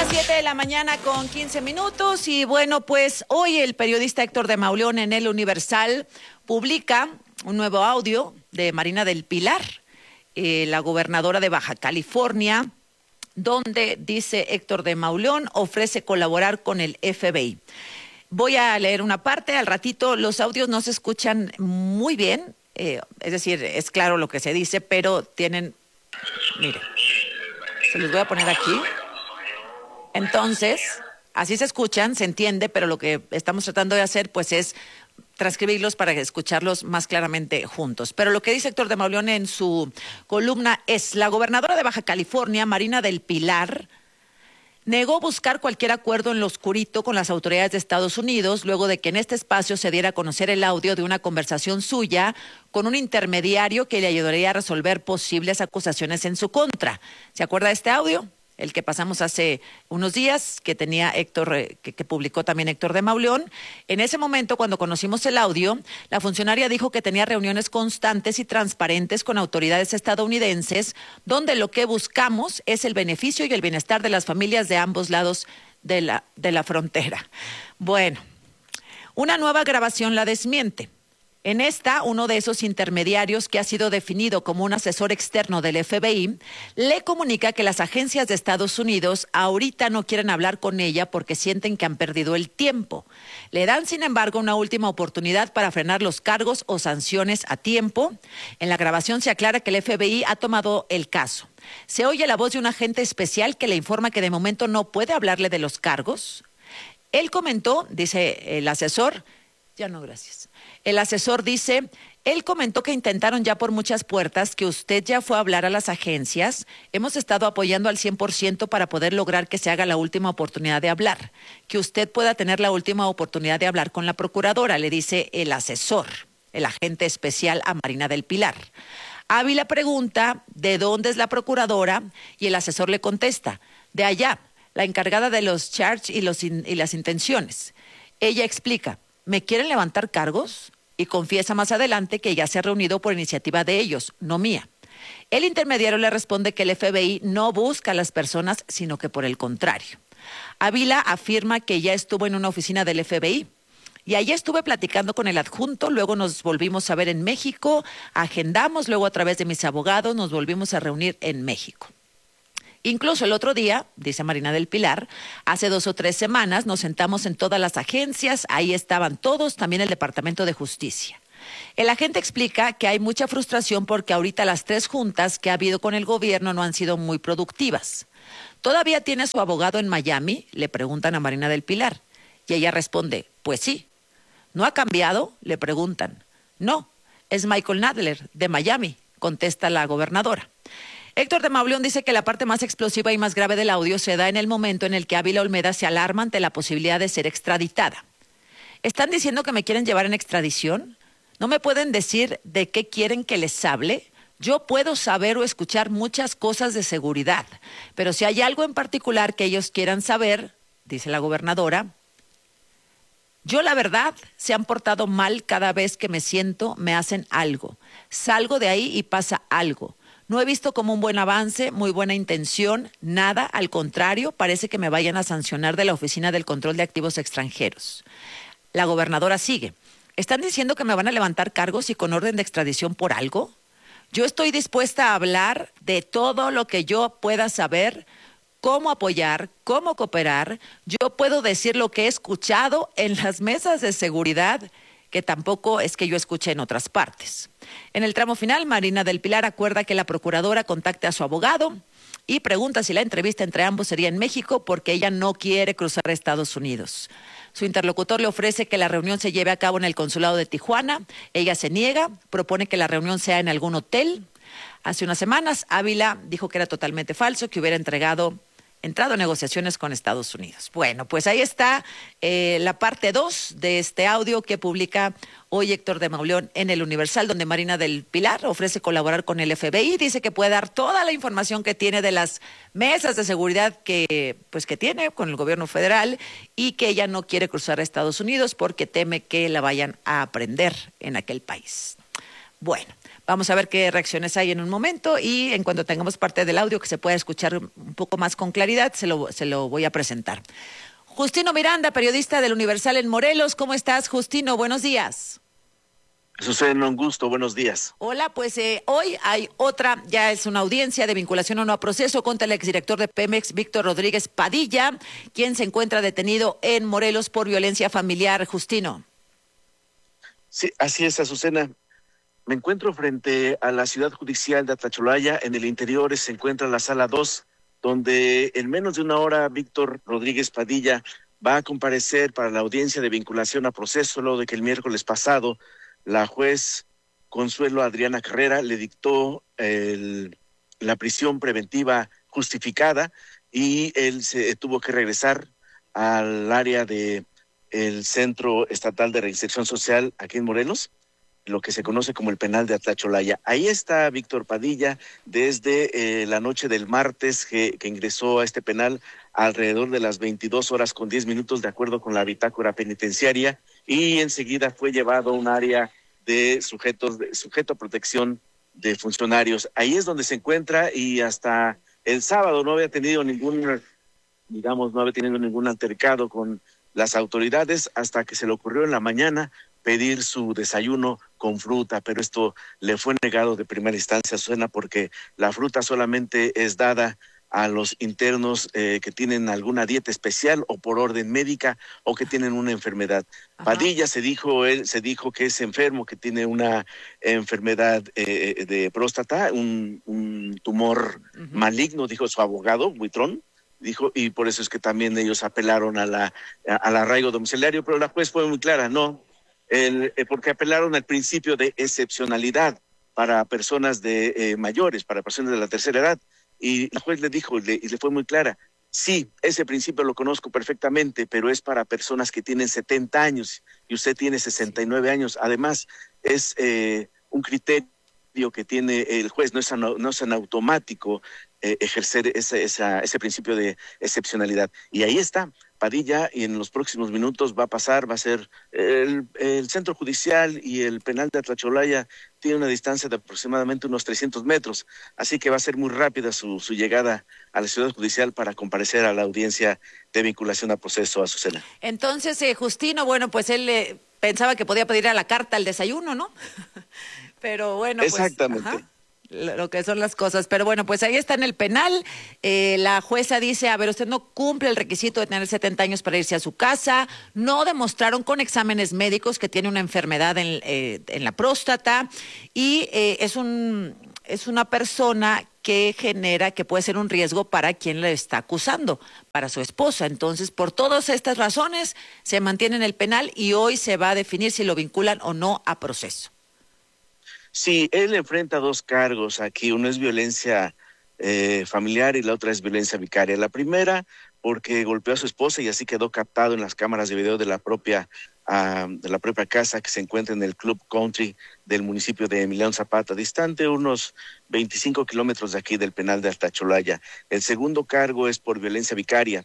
7 de la mañana con 15 minutos y bueno, pues hoy el periodista Héctor de Mauleón en El Universal publica un nuevo audio de Marina del Pilar, la gobernadora de Baja California, donde dice Héctor de Mauleón ofrece colaborar con el FBI. Voy a leer una parte, al ratito los audios no se escuchan muy bien, es decir, es claro lo que se dice, pero tienen, mire, se los voy a poner aquí. Entonces, así se escuchan, se entiende, pero lo que estamos tratando de hacer pues es transcribirlos para escucharlos más claramente juntos. Pero lo que dice Héctor de Mauleón en su columna es: la gobernadora de Baja California, Marina del Pilar, negó buscar cualquier acuerdo en lo oscurito con las autoridades de Estados Unidos luego de que en este espacio se diera a conocer el audio de una conversación suya con un intermediario que le ayudaría a resolver posibles acusaciones en su contra. ¿Se acuerda de este audio? El que pasamos hace unos días, que tenía Héctor, que publicó también Héctor de Mauleón. En ese momento, cuando conocimos el audio, la funcionaria dijo que tenía reuniones constantes y transparentes con autoridades estadounidenses, donde lo que buscamos es el beneficio y el bienestar de las familias de ambos lados de la frontera. Bueno, una nueva grabación la desmiente. En esta, uno de esos intermediarios que ha sido definido como un asesor externo del FBI, le comunica que las agencias de Estados Unidos ahorita no quieren hablar con ella porque sienten que han perdido el tiempo. Le dan, sin embargo, una última oportunidad para frenar los cargos o sanciones a tiempo. En la grabación se aclara que el FBI ha tomado el caso. Se oye la voz de un agente especial que le informa que de momento no puede hablarle de los cargos. Él comentó, dice el asesor, ya no, gracias. El asesor dice, él comentó que intentaron ya por muchas puertas, que usted ya fue a hablar a las agencias. Hemos estado apoyando al 100% para poder lograr que se haga la última oportunidad de hablar, que usted pueda tener la última oportunidad de hablar con la procuradora, le dice el asesor, el agente especial a Marina del Pilar. Ávila pregunta de dónde es la procuradora y el asesor le contesta, de allá, la encargada de los charges y las intenciones. Ella explica, ¿me quieren levantar cargos? Y confiesa más adelante que ya se ha reunido por iniciativa de ellos, no mía. El intermediario le responde que el FBI no busca a las personas, sino que por el contrario. Ávila afirma que ya estuvo en una oficina del FBI. Y allí estuve platicando con el adjunto, luego nos volvimos a ver en México, agendamos, luego a través de mis abogados nos volvimos a reunir en México. Incluso el otro día, dice Marina del Pilar, hace 2 o 3 semanas nos sentamos en todas las agencias, ahí estaban todos, también el Departamento de Justicia. El agente explica que hay mucha frustración porque ahorita las 3 juntas que ha habido con el gobierno no han sido muy productivas. ¿Todavía tiene su abogado en Miami?, le preguntan a Marina del Pilar. Y ella responde, pues sí. ¿No ha cambiado?, le preguntan. No, es Michael Nadler, de Miami, contesta la gobernadora. Héctor de Mauleón dice que la parte más explosiva y más grave del audio se da en el momento en el que Ávila Olmeda se alarma ante la posibilidad de ser extraditada. ¿Están diciendo que me quieren llevar en extradición? ¿No me pueden decir de qué quieren que les hable? Yo puedo saber o escuchar muchas cosas de seguridad, pero si hay algo en particular que ellos quieran saber, dice la gobernadora, yo la verdad se han portado mal cada vez que me siento, me hacen algo. Salgo de ahí y pasa algo. No he visto como un buen avance, muy buena intención, nada, al contrario, parece que me vayan a sancionar de la Oficina del Control de Activos Extranjeros. La gobernadora sigue. ¿Están diciendo que me van a levantar cargos y con orden de extradición por algo? Yo estoy dispuesta a hablar de todo lo que yo pueda saber, cómo apoyar, cómo cooperar. Yo puedo decir lo que he escuchado en las mesas de seguridad, que tampoco es que yo escuché en otras partes. En el tramo final, Marina del Pilar acuerda que la procuradora contacte a su abogado y pregunta si la entrevista entre ambos sería en México porque ella no quiere cruzar a Estados Unidos. Su interlocutor le ofrece que la reunión se lleve a cabo en el consulado de Tijuana. Ella se niega, propone que la reunión sea en algún hotel. Hace unas semanas, Ávila dijo que era totalmente falso, que hubiera entrado a negociaciones con Estados Unidos. Bueno, pues ahí está la parte 2 de este audio que publica hoy Héctor de Mauleón en El Universal, donde Marina del Pilar ofrece colaborar con el FBI, dice que puede dar toda la información que tiene de las mesas de seguridad que tiene con el gobierno federal y que ella no quiere cruzar a Estados Unidos porque teme que la vayan a prender en aquel país. Bueno, Vamos a ver qué reacciones hay en un momento y en cuanto tengamos parte del audio que se pueda escuchar un poco más con claridad, se lo voy a presentar. Justino Miranda, periodista del Universal en Morelos. ¿Cómo estás, Justino? Buenos días. Susana, un gusto, buenos días. Hola, pues hoy hay otra, ya es una audiencia de vinculación o no a proceso contra el exdirector de Pemex, Víctor Rodríguez Padilla, quien se encuentra detenido en Morelos por violencia familiar. Justino. Sí, así es, Azucena. Me encuentro frente a la ciudad judicial de Atlacholaya. En el interior se encuentra la sala 2, donde en menos de una hora Víctor Rodríguez Padilla va a comparecer para la audiencia de vinculación a proceso, luego de que el miércoles pasado la juez Consuelo Adriana Carrera le dictó la prisión preventiva justificada y él se tuvo que regresar al área de el Centro Estatal de Reinserción Social aquí en Morelos, lo que se conoce como el penal de Atlacholaya. Ahí está Víctor Padilla desde la noche del martes que ingresó a este penal alrededor de las 22:10 de acuerdo con la bitácora penitenciaria, y enseguida fue llevado a un área de sujeto a protección de funcionarios. Ahí es donde se encuentra, y hasta el sábado no había tenido ningún altercado con las autoridades hasta que se le ocurrió en la mañana pedir su desayuno con fruta, pero esto le fue negado de primera instancia, Susana, porque la fruta solamente es dada a los internos que tienen alguna dieta especial o por orden médica o que tienen una enfermedad. Ajá. Padilla se dijo que es enfermo, que tiene una enfermedad de próstata, un tumor maligno, dijo su abogado, Buitrón, dijo, y por eso es que también ellos apelaron al arraigo domiciliario, pero la juez fue muy clara, no, porque apelaron al principio de excepcionalidad para personas mayores, para personas de la tercera edad. Y la juez le dijo, y le fue muy clara, sí, ese principio lo conozco perfectamente, pero es para personas que tienen 70 años y usted tiene 69 años. Además, es un criterio que tiene el juez, no es en automático ejercer ese principio de excepcionalidad. Y ahí está Padilla, y en los próximos minutos va a ser el centro judicial y el penal de Atlacholaya tiene una distancia de aproximadamente unos 300 metros, así que va a ser muy rápida su llegada a la ciudad judicial para comparecer a la audiencia de vinculación a proceso, Azucena. Entonces, Justino, bueno, pues él pensaba que podía pedir a la carta el desayuno, ¿no? Pero bueno, pues... Exactamente. Ajá. Lo que son las cosas, pero bueno, pues ahí está en el penal. La jueza dice, a ver, usted no cumple el requisito de tener 70 años para irse a su casa, no demostraron con exámenes médicos que tiene una enfermedad en la próstata, y es una persona que puede ser un riesgo para quien le está acusando, para su esposa. Entonces, por todas estas razones, se mantiene en el penal y hoy se va a definir si lo vinculan o no a proceso. Sí, él enfrenta dos cargos aquí, uno es violencia familiar y la otra es violencia vicaria. La primera porque golpeó a su esposa y así quedó captado en las cámaras de video de la propia casa que se encuentra en el Club Country del municipio de Emiliano Zapata, distante unos 25 kilómetros de aquí del penal de Atlacholaya. El segundo cargo es por violencia vicaria.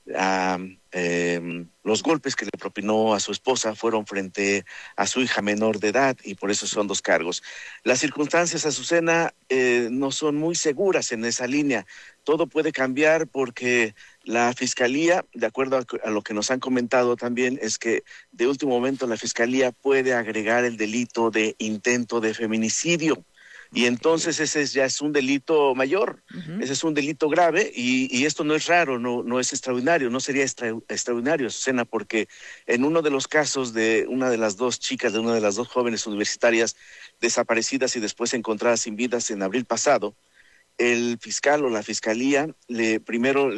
Los golpes que le propinó a su esposa fueron frente a su hija menor de edad y por eso son dos cargos. Las circunstancias, Azucena, no son muy seguras en esa línea. Todo puede cambiar porque la Fiscalía, de acuerdo a lo que nos han comentado también, es que de último momento la Fiscalía puede agregar el delito de intento de feminicidio. Y entonces ese ya es un delito mayor, ese es un delito grave y esto no es raro, no es extraordinario, no sería extraordinario, Susana, porque en uno de los casos de una de las dos chicas, de una de las dos jóvenes universitarias desaparecidas y después encontradas sin vidas en abril pasado, el fiscal o la fiscalía primero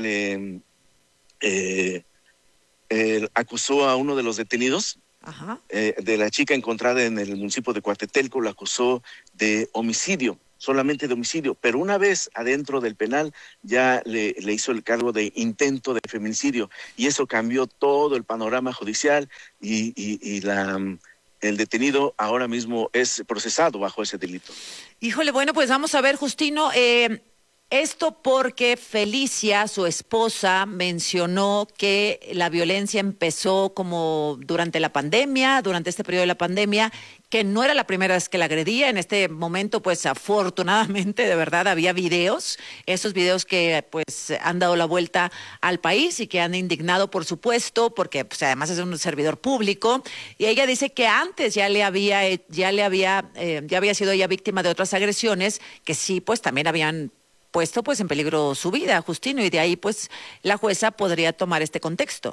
acusó a uno de los detenidos. Ajá. De la chica encontrada en el municipio de Coatetelco, la acusó de homicidio, solamente de homicidio, pero una vez adentro del penal ya le hizo el cargo de intento de feminicidio y eso cambió todo el panorama judicial y el detenido ahora mismo es procesado bajo ese delito. Híjole, bueno, pues vamos a ver, Justino, Esto porque Felicia, su esposa, mencionó que la violencia empezó como durante la pandemia, durante este periodo de la pandemia, que no era la primera vez que la agredía. En este momento, pues afortunadamente, de verdad, había videos, esos videos que pues han dado la vuelta al país y que han indignado, por supuesto, porque pues, además es un servidor público. Y ella dice que antes ya había sido ella víctima de otras agresiones que sí, pues también habían puesto pues en peligro su vida, Justino, y de ahí pues la jueza podría tomar este contexto.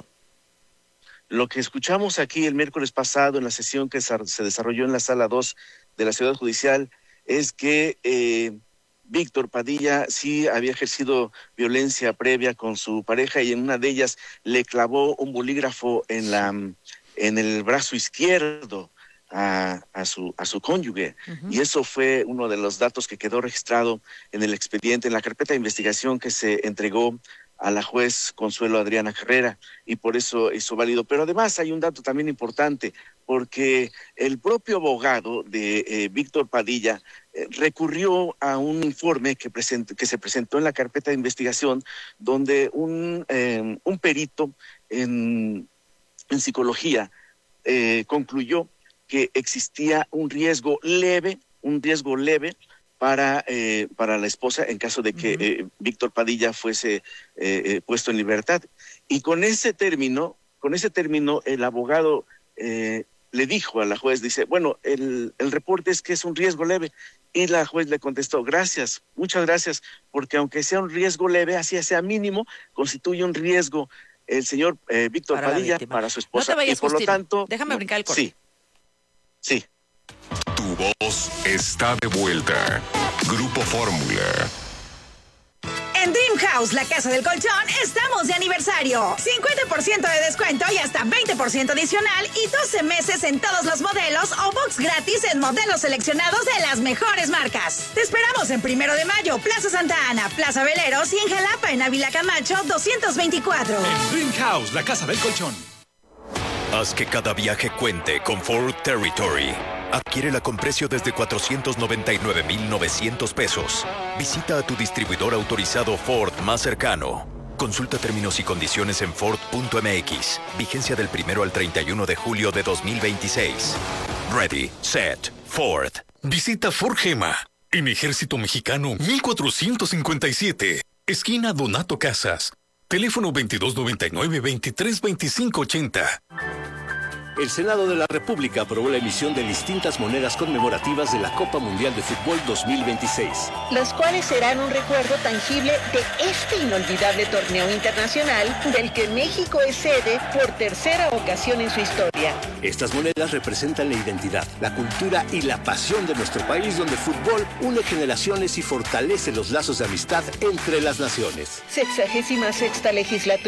Lo que escuchamos aquí el miércoles pasado en la sesión que se desarrolló en la Sala 2 de la Ciudad Judicial es que Víctor Padilla sí había ejercido violencia previa con su pareja y en una de ellas le clavó un bolígrafo en el brazo izquierdo a su cónyuge. Uh-huh. Y eso fue uno de los datos que quedó registrado en el expediente, en la carpeta de investigación que se entregó a la juez Consuelo Adriana Carrera, y por eso hizo válido. Pero además hay un dato también importante, porque el propio abogado de Víctor Padilla recurrió a un informe que se presentó en la carpeta de investigación, donde un perito en psicología concluyó que existía un riesgo leve para la esposa en caso de que Víctor Padilla fuese puesto en libertad. Y con ese término el abogado le dijo a la juez, dice, bueno, el reporte es que es un riesgo leve. Y la juez le contestó, gracias, muchas gracias, porque aunque sea un riesgo leve, así sea mínimo, constituye un riesgo el señor Víctor Padilla para su esposa. No te vayas, y por Justino. lo tanto... Déjame brincar el corte. Sí. Tu voz está de vuelta. Grupo Fórmula. En Dream House, la casa del colchón, estamos de aniversario. 50% de descuento y hasta 20% adicional y 12 meses en todos los modelos o box gratis en modelos seleccionados de las mejores marcas. Te esperamos en 1 de Mayo, Plaza Santa Ana, Plaza Veleros y en Jalapa, en Ávila Camacho, 224. En Dream House, la casa del colchón. Haz que cada viaje cuente con Ford Territory. Adquiérela con precio desde 499,900 pesos. Visita a tu distribuidor autorizado Ford más cercano. Consulta términos y condiciones en Ford.mx. Vigencia del 1 al 31 de julio de 2026. Ready, set, Ford. Visita Ford Gema en Ejército Mexicano 1457. Esquina Donato Casas. Teléfono 2299-232580. El Senado de la República aprobó la emisión de distintas monedas conmemorativas de la Copa Mundial de Fútbol 2026. Las cuales serán un recuerdo tangible de este inolvidable torneo internacional del que México es sede por tercera ocasión en su historia. Estas monedas representan la identidad, la cultura y la pasión de nuestro país, donde el fútbol une generaciones y fortalece los lazos de amistad entre las naciones. 66ª legislatura.